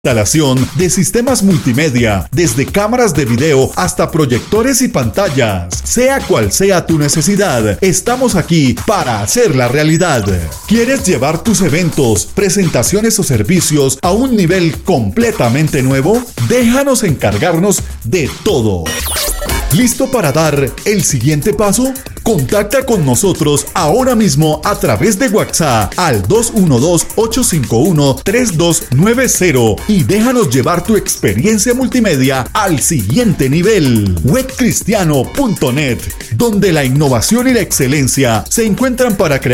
Instalación de sistemas multimedia, desde cámaras de video hasta proyectores y pantallas. Sea cual sea tu necesidad, estamos aquí para hacerla realidad. ¿Quieres llevar tus eventos, presentaciones o servicios a un nivel completamente nuevo? Déjanos encargarnos de todo. ¿Listo para dar el siguiente paso? Contacta con nosotros ahora mismo a través de WhatsApp al 212-851-3290 y déjanos llevar tu experiencia multimedia al siguiente nivel. Webcristiano.net, donde la innovación y la excelencia se encuentran para crear